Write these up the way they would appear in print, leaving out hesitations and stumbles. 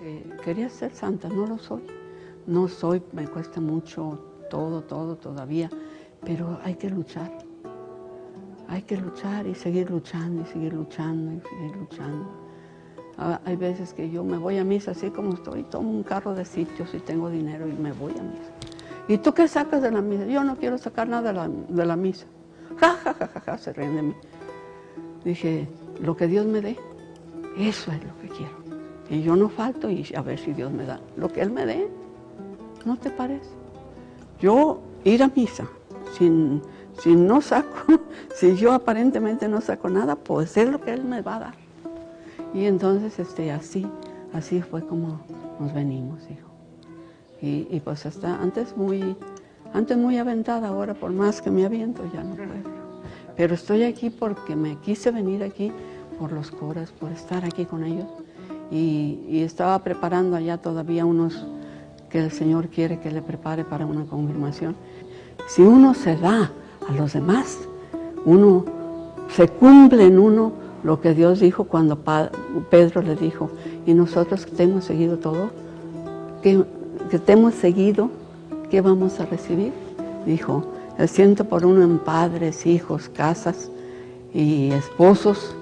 que quería ser santa, no lo soy. No soy, me cuesta mucho todo todavía, pero hay que luchar. Hay que luchar y seguir luchando y seguir luchando y seguir luchando. Hay veces que yo me voy a misa así como estoy, tomo un carro de sitios y tengo dinero y me voy a misa. ¿Y tú qué sacas de la misa? Yo no quiero sacar nada de la misa. Ja, ja, ja, ja, ja, se ríen de mí. Dije, lo que Dios me dé, eso es lo que quiero. Y yo no falto y a ver si Dios me da lo que Él me dé. ¿No te parece? Yo ir a misa si no saco, si yo aparentemente no saco nada, pues es lo que Él me va a dar. Y entonces así fue como nos venimos, hijo. Y pues hasta antes muy aventada, ahora por más que me aviento ya no puedo. Pero estoy aquí porque me quise venir aquí por los coras, por estar aquí con ellos. Y estaba preparando allá todavía unos que el Señor quiere que le prepare para una confirmación. Si uno se da a los demás, se cumple en uno lo que Dios dijo cuando Pedro le dijo, y nosotros que te hemos seguido todo, que te hemos seguido, ¿qué vamos a recibir? Dijo, el 100 por 1 en padres, hijos, casas y esposos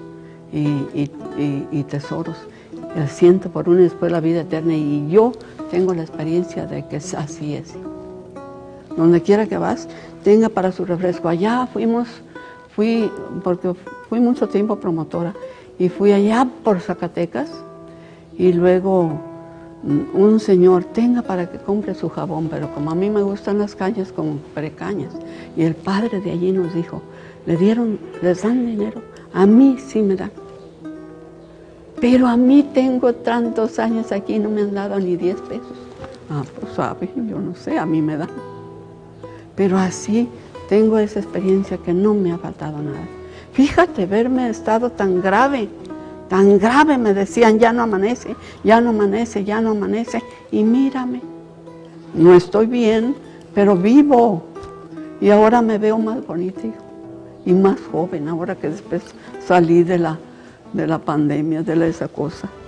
y tesoros. El 100 por 1 y después la vida eterna. Y yo tengo la experiencia de que así es. Donde quiera que vas, tenga para su refresco. Allá porque fui mucho tiempo promotora, y fui allá por Zacatecas, y luego un señor, tenga para que compre su jabón, pero como a mí me gustan las cañas, compré cañas. Y el padre de allí nos dijo, les dan dinero, a mí sí me dan. Pero a mí tengo tantos años aquí y no me han dado ni 10 pesos. Pues sabe, yo no sé, a mí me dan. Pero así tengo esa experiencia que no me ha faltado nada. Fíjate, verme estado tan grave, me decían, ya no amanece, ya no amanece, ya no amanece. Y mírame, no estoy bien, pero vivo. Y ahora me veo más bonita, hijo, y más joven, ahora que después salí de la pandemia, de esa cosa.